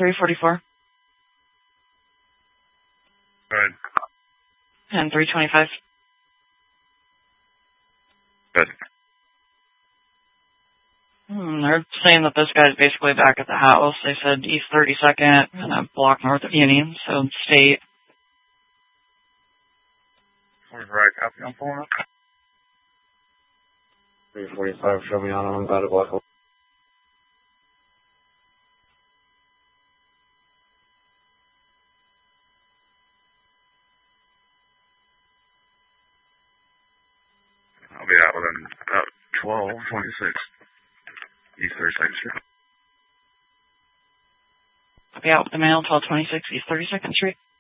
344. Good. And 325. Good. They're saying that this guy's basically back at the house. They said East 32nd and a block north of Union, so state. 45, copy on pulling up. 345, show me on about a block. I'll be out within about 12:26. East 32nd Street. I'll be out with the mail, 1226 East 32nd Street.